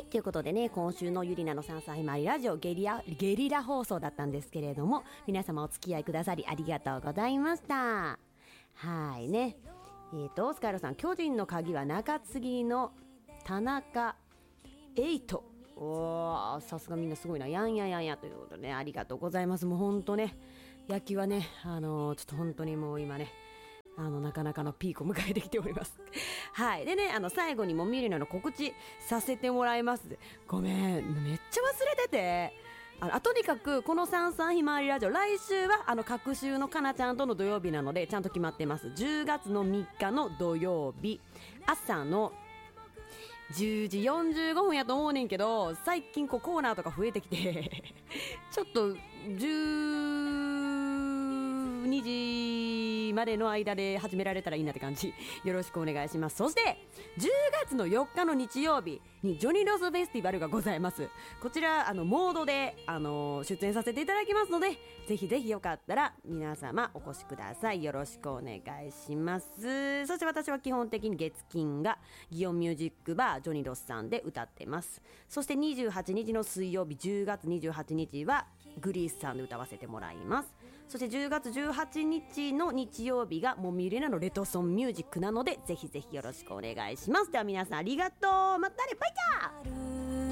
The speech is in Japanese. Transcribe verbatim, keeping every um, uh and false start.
ということでね、今週のゆりなのさんさいまりラジオゲリラ、ゲリラ放送だったんですけれども、皆様お付き合いくださりありがとうございました。はいね、えーとスカイロさん、巨人の鍵は中継ぎの田中エイト。おー、さすがみんなすごいな。やんややんやということでね、ありがとうございます。もうほんとね、野球はね、あのー、ちょっと本当にもう今ね、あのなかなかのピークを迎えてきておりますはい。でね、あの最後にもみりなの告知させてもらいます。ごめん、めっちゃ忘れてて、あのあとにかくこのさんさんひまわりラジオ、来週はあの各週のかなちゃんとの土曜日なのでちゃんと決まってます。じゅうがつのみっかの土曜日朝のじゅうじよんじゅうごふんやと思うねんけど、最近こうコーナーとか増えてきてちょっとじゅうにじまでの間で始められたらいいなって感じ。よろしくお願いします。そしてじゅうがつのよっかの日曜日にジョニロスフェスティバルがございます。こちらあのモードであの出演させていただきますので、ぜひぜひよかったら皆様お越しください。よろしくお願いします。そして私は基本的に月金がギオンミュージックバージョニロスさんで歌ってます。そしてにじゅうはちにちの水曜日じゅうがつにじゅうはちにちはグリースさんで歌わせてもらいます。そしてじゅうがつじゅうはちにちの日曜日がもみれなのレトソンミュージックなので、ぜひぜひよろしくお願いします。では皆さんありがとう。またね、バイチャー。